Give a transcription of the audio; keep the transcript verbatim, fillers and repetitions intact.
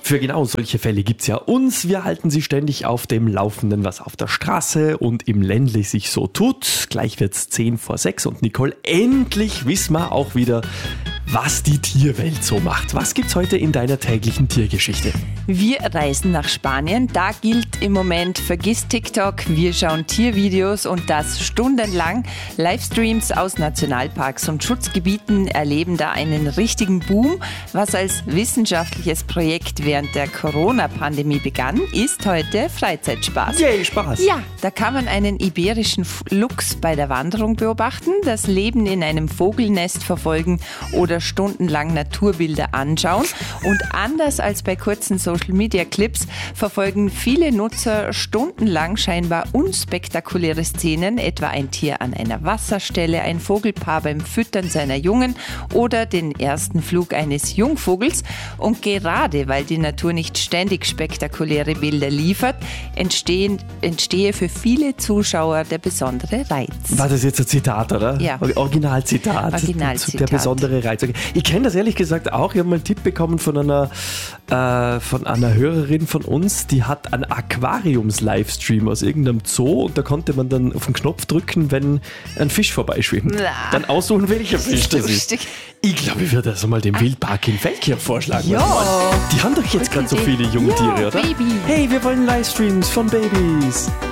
Für genau solche Fälle gibt es ja uns. Wir halten Sie ständig auf dem Laufenden, was auf der Straße und im Ländle sich so tut. Gleich wird's zehn vor sechs und Nicole, endlich wissen wir auch wieder, was die Tierwelt so macht. Was gibt's heute in deiner täglichen Tiergeschichte? Wir reisen nach Spanien. Da gilt im Moment, vergiss TikTok. Wir schauen Tiervideos und das stundenlang. Livestreams aus Nationalparks und Schutzgebieten erleben da einen richtigen Boom. Was als wissenschaftliches Projekt während der Corona-Pandemie begann, ist heute Freizeitspaß. Yay, Spaß! Ja, da kann man einen iberischen Luchs bei der Wanderung beobachten, das Leben in einem Vogelnest verfolgen oder stundenlang Naturbilder anschauen. Und anders als bei kurzen Social-Media-Clips verfolgen viele Nutzer stundenlang scheinbar unspektakuläre Szenen, etwa ein Tier an einer Wasserstelle, ein Vogelpaar beim Füttern seiner Jungen oder den ersten Flug eines Jungvogels. Und gerade weil die Natur nicht ständig spektakuläre Bilder liefert, entstehen, entstehe für viele Zuschauer der besondere Reiz. War das jetzt ein Zitat, oder? Ja. Originalzitat. Originalzitat. Der besondere Reiz. Ich kenne das ehrlich gesagt auch. Ich habe mal einen Tipp bekommen von einer, äh, von einer Hörerin von uns, die hat einen Aquariums-Livestream aus irgendeinem Zoo und da konnte man dann auf den Knopf drücken, wenn ein Fisch vorbeischwimmt. Na. Dann aussuchen, welcher Fisch das ist. Lustig. Ich glaube, ich würde das mal dem Wildpark in Feldkirch vorschlagen. Ja. Die haben doch jetzt gerade so viele junge Ja, Tiere, oder? Baby. Hey, wir wollen Livestreams von Babys.